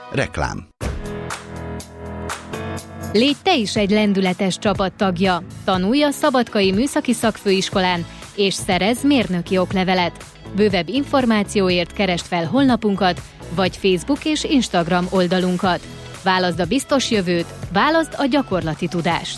Reklám. Légy te is egy lendületes csapattagja. Tanulj a Szabadkai Műszaki Szakfőiskolán, és szerezz mérnöki oklevelet. Bővebb információért keresd fel honlapunkat, vagy Facebook és Instagram oldalunkat. Válaszd a biztos jövőt, válaszd a gyakorlati tudást.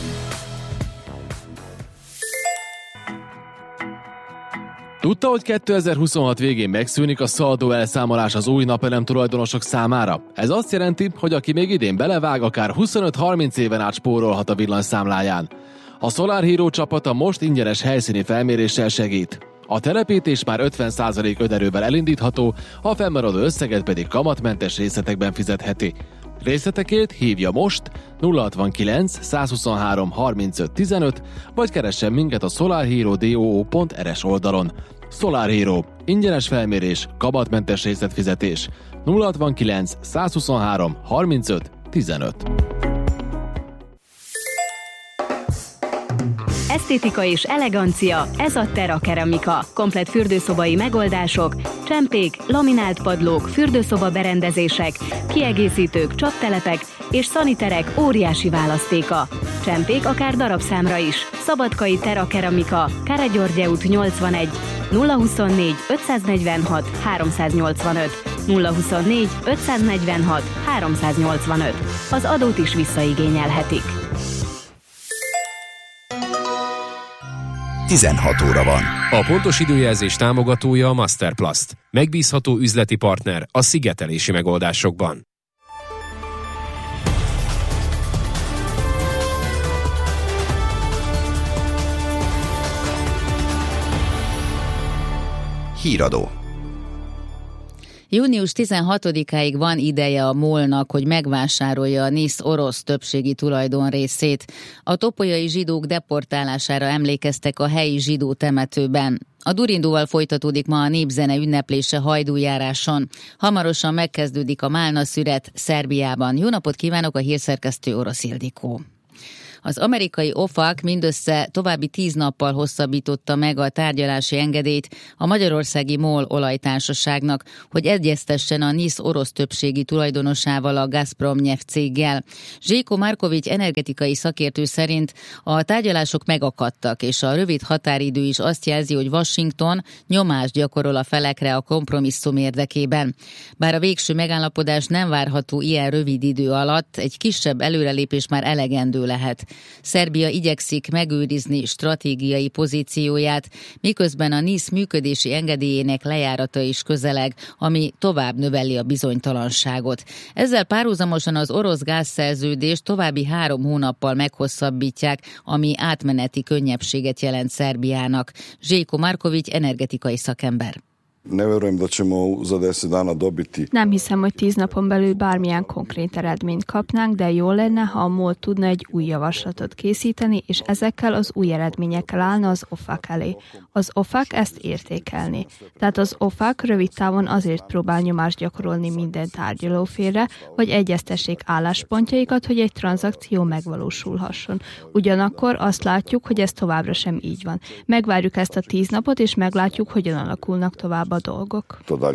Tudta, hogy 2026 végén megszűnik a szaldó elszámolás az új napelem tulajdonosok számára? Ez azt jelenti, hogy aki még idén belevág, akár 25-30 éven át spórolhat a villanyszámláján. A Solar Hero csapata most ingyenes helyszíni felméréssel segít. A telepítés már 50% önerővel elindítható, a fennmaradó összeget pedig kamatmentes részletekben fizetheti. Részletekért hívja most 069 123 35 15, vagy keressen minket a solarhero.do.rs oldalon. Solar Hero. Ingyenes felmérés, kamatmentes részletfizetés. 069 123 35 15. Esztétika és elegancia, ez a Terra Keramika. Komplett fürdőszobai megoldások, csempék, laminált padlók, fürdőszoba berendezések, kiegészítők, csaptelepek és szaniterek óriási választéka. Csempék akár darabszámra is. Szabadkai Terra Keramika, Káregyörgye út 81, 024 546 385, 024 546 385. Az adót is visszaigényelhetik. 16 óra van. A pontos időjelzés támogatója a Masterplast. Megbízható üzleti partner a szigetelési megoldásokban. Híradó. Június 16-áig van ideje a MOL-nak, hogy megvásárolja a NISZ orosz többségi tulajdonrészét. A topolyai zsidók deportálására emlékeztek a helyi zsidó temetőben. A durindóval folytatódik ma a népzene ünneplése Hajdújáráson. Hamarosan megkezdődik a Málna szüret Szerbiában. Jó napot kívánok, a hírszerkesztő Orosz Ildikó. Az amerikai OFAC mindössze további 10 nappal hosszabbította meg a tárgyalási engedélyt a magyarországi MOL olajtársaságnak, hogy egyeztessen a NISZ orosz többségi tulajdonosával, a Gazprom Neft céggel. Zséko Markovics energetikai szakértő szerint a tárgyalások megakadtak, és a rövid határidő is azt jelzi, hogy Washington nyomást gyakorol a felekre a kompromisszum érdekében. Bár a végső megállapodás nem várható ilyen rövid idő alatt, egy kisebb előrelépés már elegendő lehet. Szerbia igyekszik megőrizni stratégiai pozícióját, miközben a NISZ működési engedélyének lejárata is közeleg, ami tovább növeli a bizonytalanságot. Ezzel párhuzamosan az orosz gázszerződést további 3 hónappal meghosszabbítják, ami átmeneti könnyebbséget jelent Szerbiának. Zséko Markovics energetikai szakember. Nem hiszem, hogy 10 napon belül bármilyen konkrét eredményt kapnánk, de jó lenne, ha a MOL tudna egy új javaslatot készíteni, és ezekkel az új eredményekkel állna az OFAC elé. Az OFAC ezt értékelni. Tehát az OFAC rövid távon azért próbál nyomást gyakorolni minden tárgyalófélre, hogy egyeztessék álláspontjaikat, hogy egy tranzakció megvalósulhasson. Ugyanakkor azt látjuk, hogy ez továbbra sem így van. Megvárjuk ezt a 10 napot, és meglátjuk, hogyan alakulnak tovább a dolgok.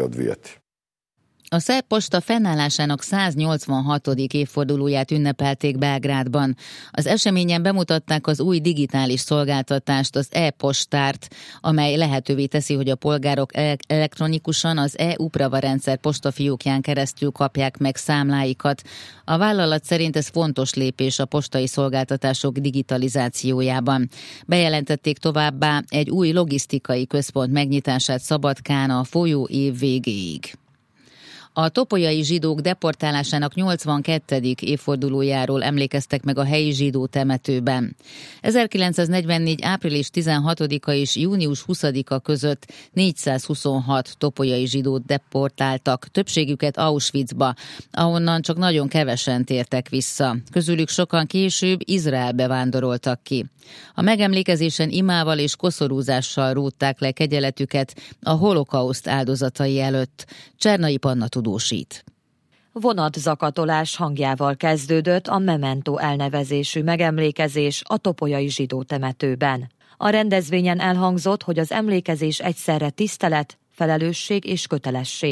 A szerb posta fennállásának 186. évfordulóját ünnepelték Belgrádban. Az eseményen bemutatták az új digitális szolgáltatást, az e-postárt, amely lehetővé teszi, hogy a polgárok elektronikusan az e-uprava rendszer postafiókján keresztül kapják meg számláikat. A vállalat szerint ez fontos lépés a postai szolgáltatások digitalizációjában. Bejelentették továbbá egy új logisztikai központ megnyitását Szabadkán a folyó év végéig. A topolyai zsidók deportálásának 82. évfordulójáról emlékeztek meg a helyi zsidó temetőben. 1944. április 16-a és június 20-a között 426 topolyai zsidót deportáltak, többségüket Auschwitzba, ahonnan csak nagyon kevesen tértek vissza. Közülük sokan később Izraelbe vándoroltak ki. A megemlékezésen imával és koszorúzással rótták le kegyeletüket a holokauszt áldozatai előtt. Csernai Panna tudósít. Vonatzakatolás hangjával kezdődött a Memento elnevezésű megemlékezés a topolyai zsidó temetőben. A rendezvényen elhangzott, hogy az emlékezés egyszerre tisztelet, felelősség és kötelesség.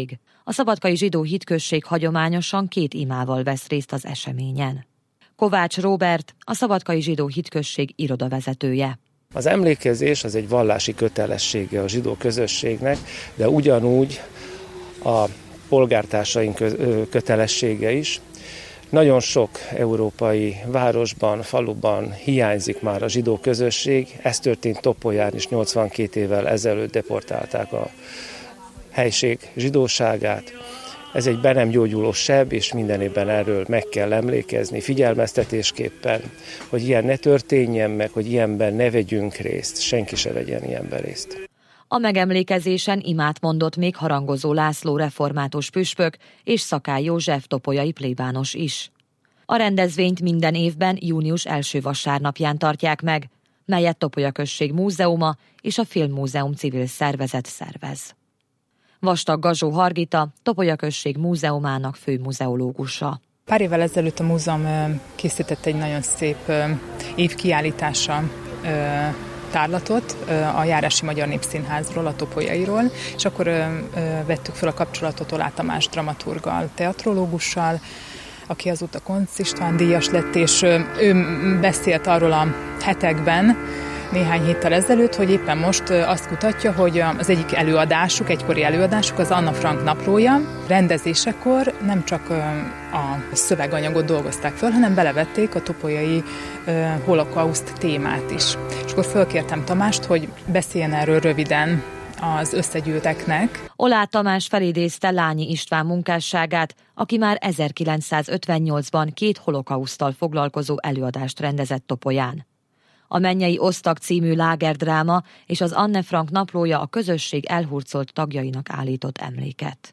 A szabadkai zsidó hitközség hagyományosan 2 imával vesz részt az eseményen. Kovács Róbert, a szabadkai zsidó hitközség irodavezetője. Az emlékezés az egy vallási kötelessége a zsidó közösségnek, de ugyanúgy a polgártársaink kötelessége is. Nagyon sok európai városban, faluban hiányzik már a zsidó közösség. Ez történt Topolyán is, 82 évvel ezelőtt deportálták a helység zsidóságát. Ez egy be nem gyógyuló seb, és minden évben erről meg kell emlékezni figyelmeztetésképpen, hogy ilyen ne történjen meg, hogy ilyenben ne vegyünk részt, senki se vegyen ilyenben részt. A megemlékezésen imát mondott még Harangozó László református püspök és Szakály József topolyai plébános is. A rendezvényt minden évben június első vasárnapján tartják meg, melyet Topolya község múzeuma és a Filmmúzeum civil szervezet szervez. Vastag Gazsó Hargita, Topolya község múzeumának főmuzeológusa. Pár évvel ezelőtt a múzeum készített egy nagyon szép évkiállítása tárlatot a Járási Magyar Népszínházról, a topolyairól, és akkor vettük fel a kapcsolatot Oláh Tamás dramaturggal, teatrológussal, aki azóta Koncz István díjas lett, és ő beszélt arról a hetekben, néhány héttel ezelőtt, hogy éppen most azt kutatja, hogy az egyik előadásuk, egykori előadásuk, az Anna Frank naplója rendezésekor nem csak a szöveganyagot dolgozták föl, hanem belevették a topolyai holokauszt témát is. És akkor fölkértem Tamást, hogy beszéljen erről röviden az összegyűlteknek. Oláh Tamás felidézte Lányi István munkásságát, aki már 1958-ban 2 holokauszttal foglalkozó előadást rendezett Topolyán. A Mennyei Osztag című lágerdráma és az Anne Frank naplója a közösség elhurcolt tagjainak állított emléket.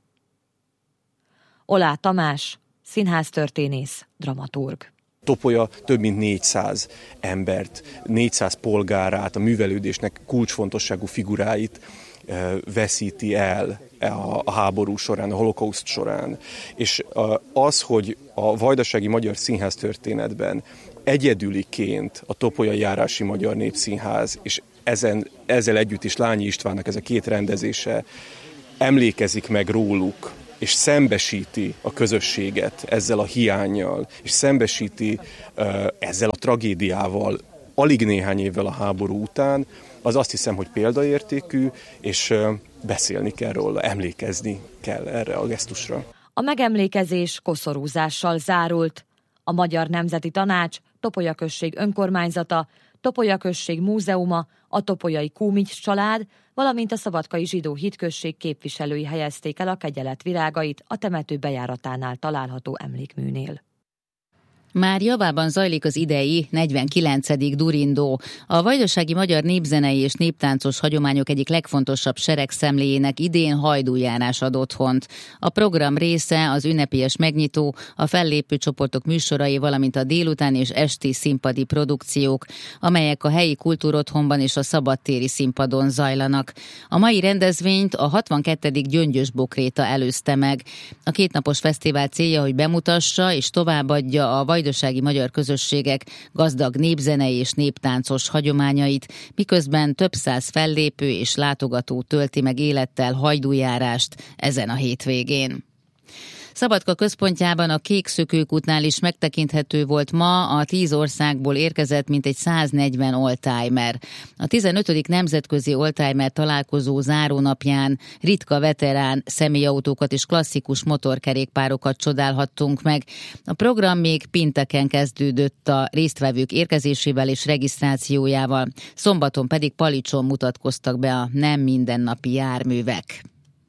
Oláh Tamás, színháztörténész, dramaturg. Topolya több mint 400 embert, 400 polgárát, a művelődésnek kulcsfontosságú figuráit veszíti el a háború során, a holokauszt során. És az, hogy a vajdasági magyar színháztörténetben egyedüliként a Topolyai Járási Magyar Népszínház, és ezzel együtt is Lányi Istvánnak ez a 2 rendezése emlékezik meg róluk, és szembesíti a közösséget ezzel a hiánnyal, és szembesíti ezzel a tragédiával alig néhány évvel a háború után, az azt hiszem, hogy példaértékű, és beszélni kell róla, emlékezni kell erre a gesztusra. A megemlékezés koszorúzással zárult. A Magyar Nemzeti Tanács, Topolya község önkormányzata, Topolya község múzeuma, a topolyai Kúmics család, valamint a szabadkai zsidó hitközség képviselői helyezték el a kegyelet virágait a temető bejáratánál található emlékműnél. Már javában zajlik az idei 49. Durindó, a vajdasági magyar népzenei és néptáncos hagyományok egyik legfontosabb seregszemléjének idén hajdújárás ad otthont. A program része az ünnepélyes megnyitó, a fellépő csoportok műsorai, valamint a délután és esti színpadi produkciók, amelyek a helyi kultúrotthonban és a szabadtéri színpadon zajlanak. A mai rendezvényt a 62. Gyöngyös Bokréta előzte meg. A 2 napos fesztivál célja, hogy bemutassa és továbbadja a vajdasági magyar közösségek gazdag népzenei és néptáncos hagyományait, miközben több száz fellépő és látogató tölti meg élettel hajdújárást ezen a hétvégén. Szabadka központjában a Kékszökőkútnál is megtekinthető volt ma a 10 országból érkezett mintegy 140 oldtimer. A 15. nemzetközi oldtimer találkozó zárónapján ritka veterán személyautókat és klasszikus motorkerékpárokat csodálhattunk meg. A program még pénteken kezdődött a résztvevők érkezésével és regisztrációjával, szombaton pedig Palicson mutatkoztak be a nem mindennapi járművek.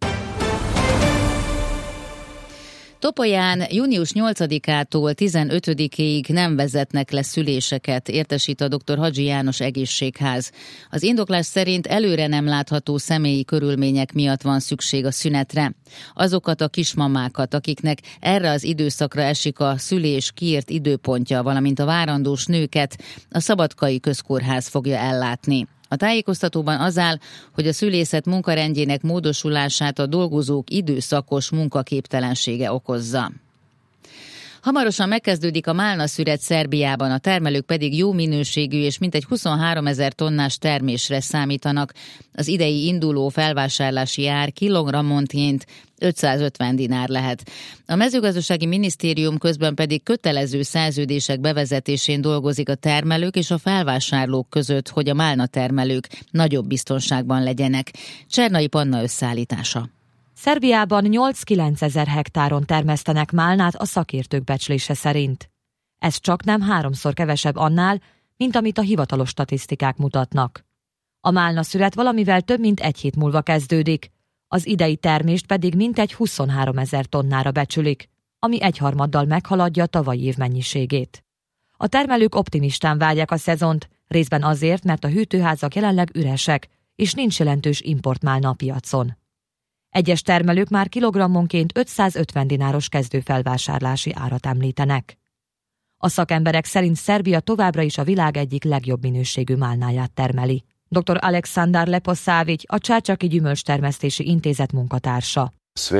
Topolyán június 8-ától 15-ig nem vezetnek le szüléseket, értesít a dr. Hadzsi János egészségház. Az indoklás szerint előre nem látható személyi körülmények miatt van szükség a szünetre. Azokat a kismamákat, akiknek erre az időszakra esik a szülés kiírt időpontja, valamint a várandós nőket a Szabadkai Közkórház fogja ellátni. A tájékoztatóban az áll, hogy a szülészet munkarendjének módosulását a dolgozók időszakos munkaképtelensége okozza. Hamarosan megkezdődik a málnaszüret Szerbiában, a termelők pedig jó minőségű és mintegy 23 000 tonnás termésre számítanak. Az idei induló felvásárlási ár kilogrammonként 550 dinár lehet. A mezőgazdasági minisztérium közben pedig kötelező szerződések bevezetésén dolgozik a termelők és a felvásárlók között, hogy a málnatermelők nagyobb biztonságban legyenek. Csernai Panna összeállítása. Szerbiában 8-9 ezer hektáron termesztenek málnát a szakértők becslése szerint. Ez csaknem 3-szor kevesebb annál, mint amit a hivatalos statisztikák mutatnak. A málnaszüret valamivel több mint egy hét múlva kezdődik, az idei termést pedig mintegy 23 000 tonnára becsülik, ami 1/3 meghaladja a tavalyi év mennyiségét. A termelők optimistán várják a szezont, részben azért, mert a hűtőházak jelenleg üresek, és nincs jelentős importmálna a piacon. Egyes termelők már kilogrammonként 550 dináros kezdőfelvásárlási árat említenek. A szakemberek szerint Szerbia továbbra is a világ egyik legjobb minőségű málnáját termeli. Dr. Aleksandar Leposavić, a Csácsaki Gyümölcstermesztési Intézet munkatársa.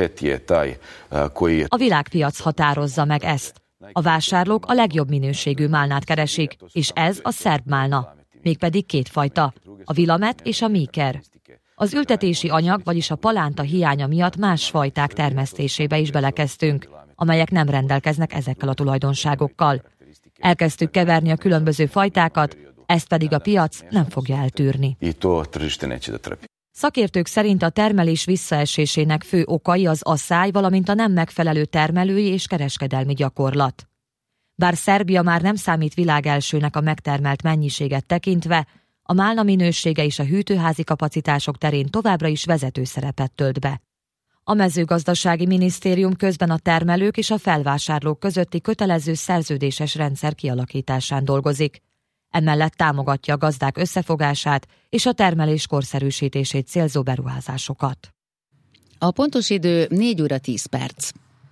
A világpiac határozza meg ezt. A vásárlók a legjobb minőségű málnát keresik, és ez a szerb málna. Mégpedig 2 fajta, a Willamette és a Meeker. Az ültetési anyag, vagyis a palánta hiánya miatt más fajták termesztésébe is belekezdtünk, amelyek nem rendelkeznek ezekkel a tulajdonságokkal. Elkezdtük keverni a különböző fajtákat, ezt pedig a piac nem fogja eltűrni. Szakértők szerint a termelés visszaesésének fő okai az asszály, valamint a nem megfelelő termelői és kereskedelmi gyakorlat. Bár Szerbia már nem számít világelsőnek a megtermelt mennyiséget tekintve, a málna minősége és a hűtőházi kapacitások terén továbbra is vezető szerepet tölt be. A mezőgazdasági minisztérium közben a termelők és a felvásárlók közötti kötelező szerződéses rendszer kialakításán dolgozik. Emellett támogatja a gazdák összefogását és a termelés korszerűsítését célzó beruházásokat. A pontos idő 4 óra 10 perc.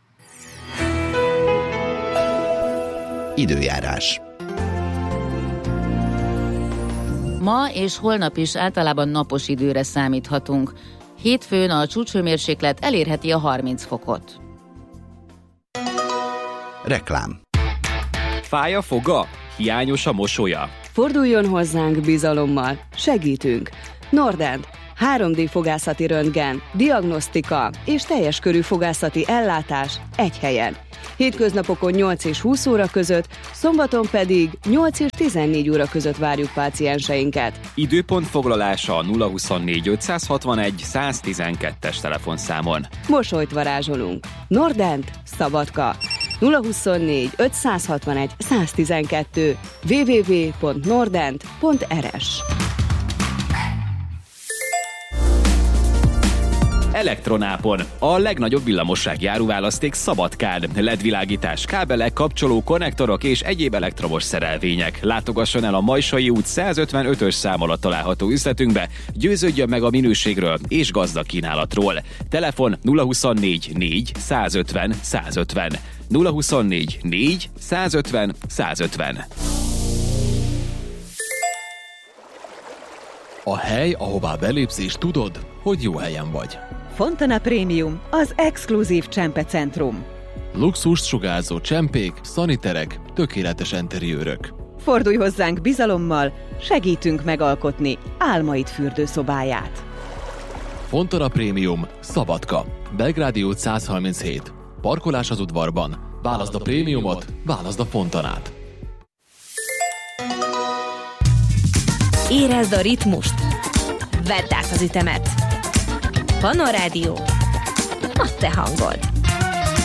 Időjárás. Ma és holnap is általában napos időre számíthatunk. Hétfőn a csúcshőmérséklet elérheti a 30 fokot. Reklám. Fáj a foga? Hiányos a mosolya? Forduljon hozzánk bizalommal, segítünk. Nordent, 3D fogászati röntgen, diagnosztika és teljes körű fogászati ellátás egy helyen. Hétköznapokon 8 és 20 óra között, szombaton pedig 8 és 14 óra között várjuk pácienseinket. Időpont foglalása a 024 561 112-es telefonszámon. Mosolyt varázsolunk. Nordent, Szabadka. 024 561 112 www.nordent.rs. Elektronápon, a legnagyobb villamossági áruválaszték Szabadkán. LED-világítás, kábelek, kapcsoló, konnektorok és egyéb elektromos szerelvények. Látogasson el a Majsai út 155-ös szám alatt található üzletünkbe, győződjön meg a minőségről és gazdag kínálatról. Telefon 024 4 150 150. 024 4 150 150. A hely, ahová belépsz és tudod, hogy jó helyen vagy. Fontana Premium, az exkluzív csempecentrum. Luxust sugárzó csempék, szaniterek, tökéletes enteriőrök. Fordulj hozzánk bizalommal, segítünk megalkotni álmaid fürdőszobáját. Fontana Premium, Szabadka, Belgrádi út 137. Parkolás az udvarban. Válaszd a prémiumot, válaszd a Fontanát. Érezd a ritmust, vedd át az ütemet. Panna Rádió, a te hangod.